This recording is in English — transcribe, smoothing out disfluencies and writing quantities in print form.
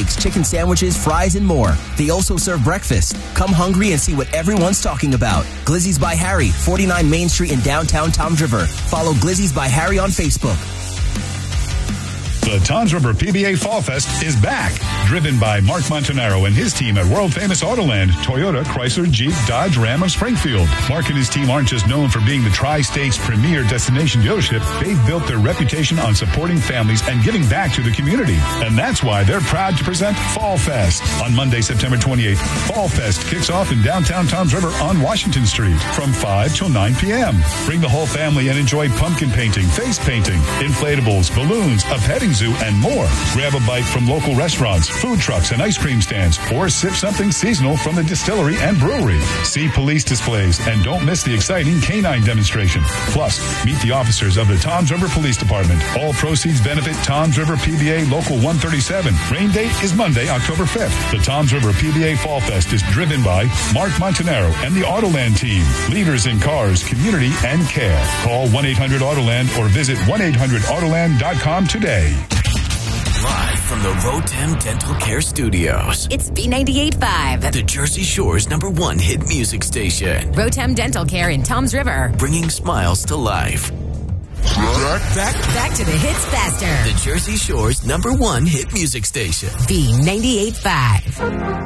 pancakes, chicken sandwiches, fries, and more. They also serve breakfast. Come hungry and see what everyone's talking about. Glizzy's by Harry, 49 Main Street in downtown Toms River. Follow Glizzy's by Harry on Facebook. The Toms River PBA Fall Fest is back. Driven by Mark Montanaro and his team at world-famous Autoland, Toyota, Chrysler, Jeep, Dodge, Ram of Springfield. Mark and his team aren't just known for being the Tri-State's premier destination dealership. They've built their reputation on supporting families and giving back to the community. And that's why they're proud to present Fall Fest. On Monday, September 28th, Fall Fest kicks off in downtown Toms River on Washington Street from 5 till 9 p.m. Bring the whole family and enjoy pumpkin painting, face painting, inflatables, balloons, a petting zoo, and more. Grab a bite from local restaurants, food trucks, and ice cream stands, or sip something seasonal from the distillery and brewery. See police displays, and don't miss the exciting canine demonstration. Plus, meet the officers of the Toms River Police Department. All proceeds benefit Toms River PBA Local 137. Rain date is Monday, October 5th. The Toms River PBA Fall Fest is driven by Mark Montanaro and the Autoland team. Leaders in cars, community, and care. Call 1-800-AUTOLAND or visit 1-800-AUTOLAND.com today. Live from the Rotem Dental Care Studios. It's B98.5. The Jersey Shore's #1 hit music station. Rotem Dental Care in Toms River. Bringing smiles to life. Back to the hits faster. The Jersey Shore's #1 hit music station. B98.5.